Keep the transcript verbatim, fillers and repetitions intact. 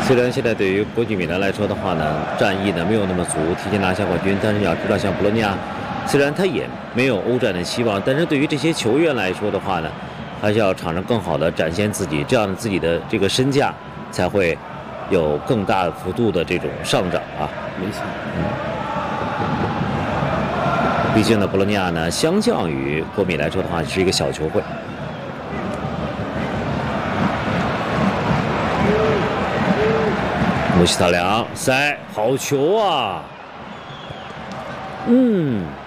虽然现在对于国际米兰来说的话呢，战役呢没有那么足，提前拿下冠军，但是你要知道，像博洛尼亚，虽然他也没有欧战的希望，但是对于这些球员来说的话呢，还是要场上更好的展现自己，这样自己的这个身价才会有更大幅度的这种上涨啊。 没错， 嗯。毕竟呢，博洛尼亚呢，相较于国米来说的话，是一个小球会。穆希塔良塞，好球啊！嗯。